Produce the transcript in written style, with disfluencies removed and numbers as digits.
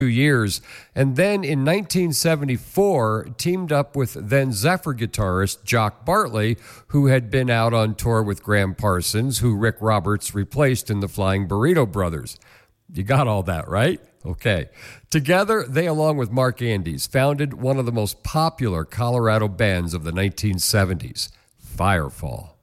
years, and then in 1974 teamed up with then Zephyr guitarist Jock Bartley, who had been out on tour with Graham Parsons, who Rick Roberts replaced in the Flying Burrito Brothers. You got all that, right? Okay. Together, they, along with Mark Andes, founded one of the most popular Colorado bands of the 1970s, Firefall.